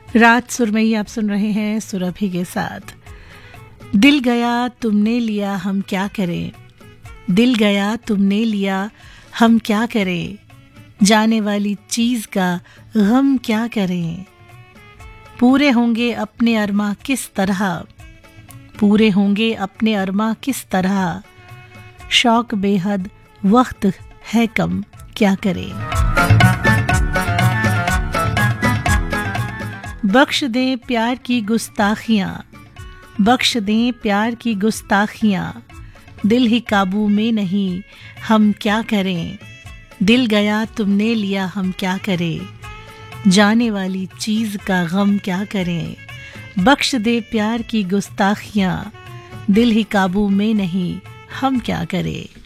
रात सुरमई आप सुन रहे हैं सुरभि के साथ। दिल गया तुमने लिया हम क्या करें, दिल गया तुमने लिया हम क्या करें, जाने वाली चीज का गम क्या करें। पूरे होंगे अपने अरमा किस तरह, पूरे होंगे अपने अरमा किस तरह, शौक बेहद वक्त है कम क्या करें। बख्श दें प्यार की गुस्ताखियाँ, बख्श दें प्यार की गुस्ताखियाँ, दिल ही काबू में नहीं हम क्या करें। दिल गया तुमने लिया हम क्या करें, जाने वाली चीज़ का गम क्या करें। बख्श दे प्यार की गुस्ताखियाँ, दिल ही काबू में नहीं हम क्या करें।